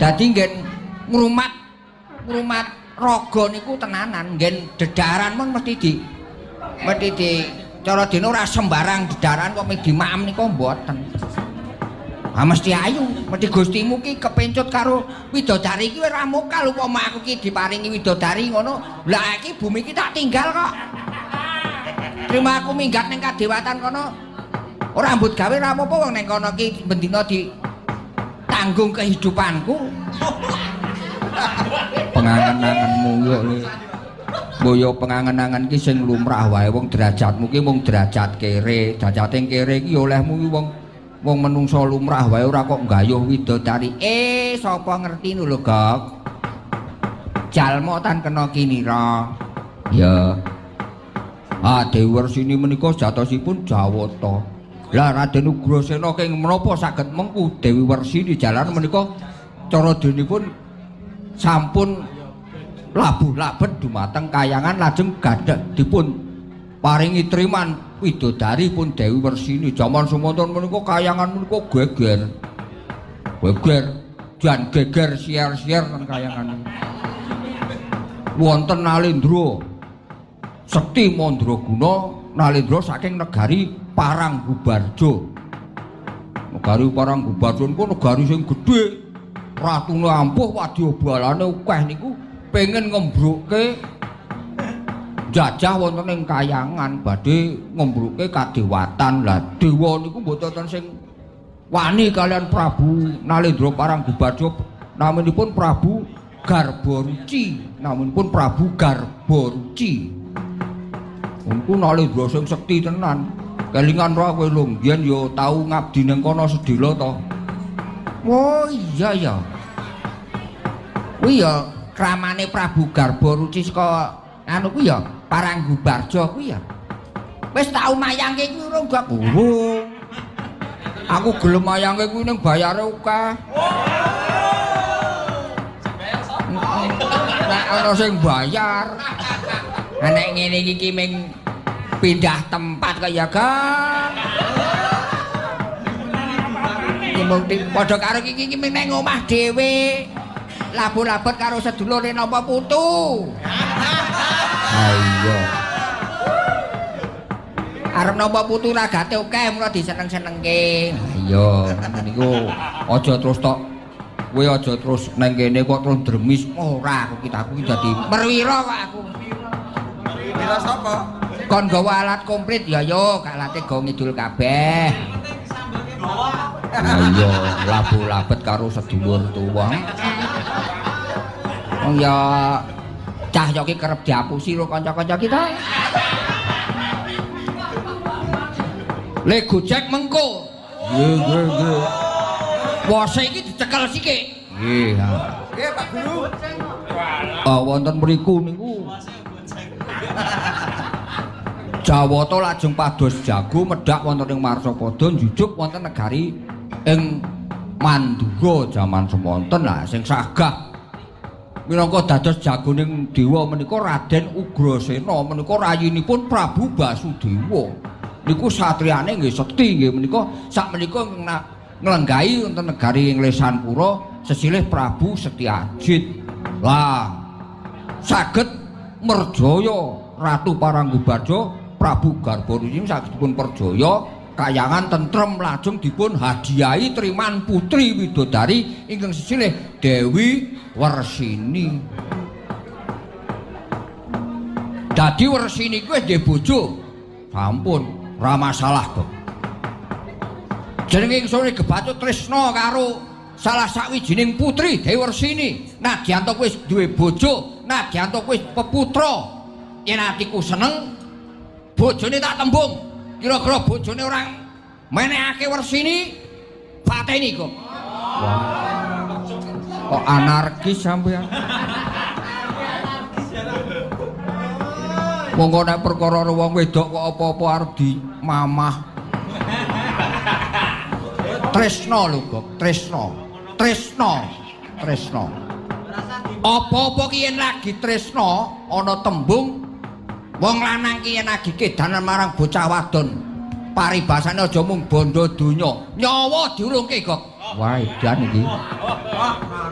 Dadi nggen ngrumat raga niku tenanan, nggen dedaran mun mesti di cara dene ora sembarang dedaran kok mung dimaem nika mboten. Ah mesti ayu, mesti Gustimu ki kepencut karo widodari ki ora mokal upama aku ki diparingi widodari ngono. Lah iki bumi ki tak tinggal kok. Terima aku minggat ning kadewatan kono. Ora ambut gawe ora apa-apa wong ning kono ki bendina di tanggung kehidupanku. Pengangen-angenmu yo boyo pengangen-angen ki sing lumrah wae wong derajatmu ki mung derajat kere. Derajate kere ki olehmu ki wong menungso lumrah wae ora kok nggayuh widodari. Sapa ngerti lho, Gok. Jalma tan kena kinira. Ya. Dewi Warsini menika jatosipun Jawata. Lah Raden Ugrasena keng menapa saged mengku Dewi Warsini jalan menika cara denipun sampun labuh labet dumateng kayangan lajeng gadhah dipun paringi triman widodari pun Dewi Warsini. Jaman semonten menika kayangan menika geger. Geger jan geger siar-siar ten kayangan. Wonten Nalendra Sekti Mandraguna, Nalendra saking negari Paranggubarja. Negari Paranggubarja niku negari sing gedhe. Ratune ampuh wadyabalane akeh niku pengen ngembrukke jajah wonten ing kayangan badhe ngembrukke kadewatan. Lah dewa niku mboten sing wani kalian Prabu Nalendra Paranggubarja, namanipun Prabu Garbaruci. Namanipun Prabu Garbaruci. Engko Nalendra sing sekti tenan. Kelingan ra kowe lho, mbiyen ya tau ngabdi ning kono sedhela to. Oh iya ya. Kuwi ya kramane Prabu Garbaruci saka anu kuwi ya Paranggubarja kuwi ya. Wis tau mayangke kuwi urung gak urung. Aku gelem mayangke kuwi ning bayare akeh. Nek ana sing bayar. Nek ngene iki ming pindah tempat kaya Kang. Iki mung padha karo iki ming nang omah dhewe. Labu-labet karo sedulure napa putu. Ha iya. Arep napa putu ragate akeh mula diseneng-senengke. Iya, niku aja terus tok kowe aja terus nang kene kok terus dremis. Ora aku ki dadi perwira kok aku. Perwira sapa? Kon gawa alat komplit ya yo, alate go ngidul kabeh. Iya, labu-labet karo sedulur tuwa. Wong ya cah yo ki kerep diapusi lho kanca-kanca kita. Le gojek mengko. Nggih. Wose iki dicekel sikik. Nggih. Nggih, Pak Guru. Wonten mriku niku. Jawata lajeng pados jago medhak wonten ing Marsapada njujuk wonten negari ing Mandura jaman semonten. Lah sing sagah minangka dados jagoning dewa menika Raden Ugrasena menika rayinipun Prabu Basudewa. Niku satriyane nggih sekti nggih menika sakmenika nglenggahi wonten negari ing Lesanpura sesilih Prabu Setyajid. Lah saged merjaya Ratu Paranggubarja Prabu Garbaruci saged dipun perjaya kayangan tentrem lajeng dipun hadiahi triman putri widodari ingkang sesilih Dewi Warsini. Dadi Warsini kuwi nggih bojo. Sampun ora masalah kok. Jenenge sore gebatut tresna karo salah sawijining putri Dewi Warsini. Nadyanto wis duwe bojo, nadyanto wis peputra. Yen atiku seneng bojone tak tembung. Kira-kira bojone orang menehake Warsini pateni kok. Kok anarkis sampean. Monggo nek perkara wong wedok kok apa-apa arep di mamah. Tresna lho, Gok, tresna. Apa-apa ki yen lagi tresna ana tembung wong lanang ki yen lagi kedanan marang bocah wadon. Paribasane aja mung bondo donya. Nyawa diulungke, Gok. Wah, edan iki.